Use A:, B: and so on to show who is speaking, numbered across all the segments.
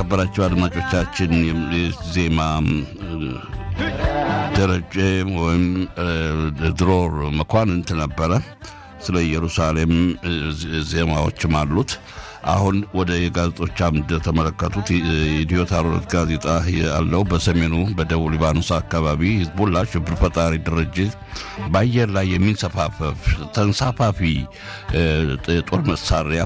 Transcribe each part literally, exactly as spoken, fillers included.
A: የተከበራችሁ አድማጮቻችን ዜማ ደረጀ ወይም ድሮር መኳንንት ነበረ። ስለ ኢየሩሳሌም ዜማዎችም አሉት። አሁን ወደ የጋዜጦች አምድ ተመለከቱት። ኢዲዮት አሮኖት ጋዜጣ ያለው በሰሜኑ በደቡብ ሊባኖስ አካባቢ ሂዝቦላ ሽብር ፈጣሪ ድርጅት በአየር ላይ የሚንሰፋፈፍ ተንሳፋፊ ጦር መሳሪያ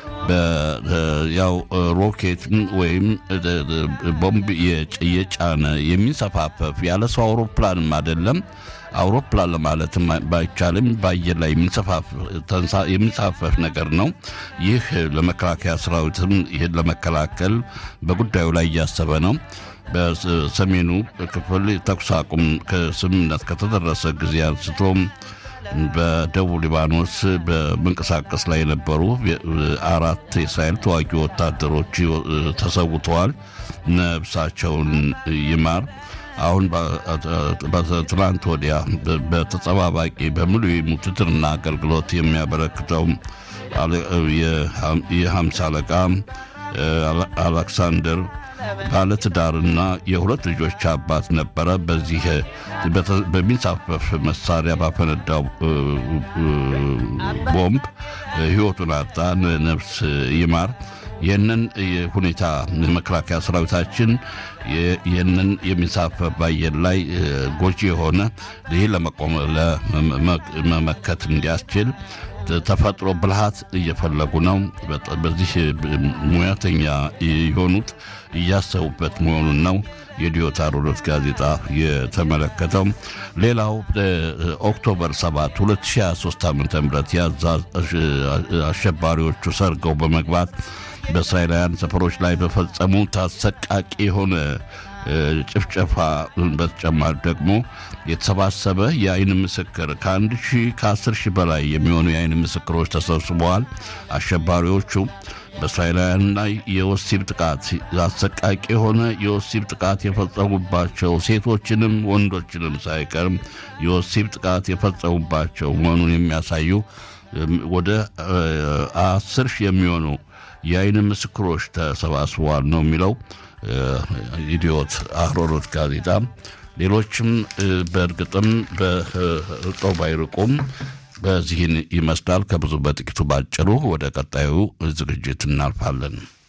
A: ያው ሮኬት ወይም ቦምብ የጫነ የሚንሰፋፈፍ ያለ ሰው አውሮፕላንም አይደለም አውሮፕላን ለማለት ባይቻልም በአየር ላይ የሚንሳፈፍ ነገር ነው። ይህ ለመከላከያ ሰራዊትም ይህን ለመከላከል በጉዳዩ ላይ እያሰበ ነው። በሰሜኑ ክፍል ተኩስ አቁም ከስምምነት ከተደረሰ ጊዜ አንስቶ በደቡብ ሊባኖስ በመንቀሳቀስ ላይ የነበሩ አራት የእስራኤል ተዋጊ ወታደሮች ተሰውተዋል። ነፍሳቸውን ይማር። አሁን በትላንት ወዲያ በተጠባባቂ በሙሉ ውትድርና አገልግሎት የሚያበረክተው የሀምሳ አለቃ አሌክሳንደር ባለትዳርና የሁለት ልጆች አባት ነበረ። በዚህ በሚንሳፈፍ መሳሪያ ባፈነዳው ቦምብ ህይወቱን አጣ። ነፍስ ይማር። ይህንን ሁኔታ መከላከያ ሰራዊታችን ይህንን የሚንሳፈፍ በአየር ላይ ጎጂ የሆነ ይህ ለመቆም ለመመከት እንዲያስችል ተፈጥሮ ብልሃት እየፈለጉ ነው። በዚህ ሙያተኛ የሆኑት እያሰቡበት መሆኑን ነው የኢዲዮት አሮኖት ጋዜጣ የተመለከተው። ሌላው ኦክቶበር ሰባት ሁለት ሺህ ሃያ ሶስት ዓመተ ምህረት ያዛ አሸባሪዎቹ ሰርገው በመግባት በእስራኤላውያን ሰፈሮች ላይ በፈጸሙት አሰቃቂ የሆነ ጭፍጨፋ በተጨማሪ ደግሞ የተሰባሰበ የአይን ምስክር ከአንድ ሺህ ከአስር ሺህ በላይ የሚሆኑ የአይን ምስክሮች ተሰብስበዋል። አሸባሪዎቹ በእስራኤላውያን ላይ የወሲብ ጥቃት አሰቃቂ የሆነ የወሲብ ጥቃት የፈጸሙባቸው ሴቶችንም ወንዶችንም ሳይቀርም የወሲብ ጥቃት የፈጸሙባቸው መሆኑን የሚያሳዩ ወደ አስር ሺህ የሚሆኑ የአይን ምስክሮች ተሰባስበዋል ነው የሚለው ኢዲዮት አሮኖት ጋዜጣ። ሌሎችም በእርግጥም በርቀው ባይርቁም በዚህን ይመስላል። ከብዙ በጥቂቱ ባጭሩ ወደ ቀጣዩ ዝግጅት እናልፋለን።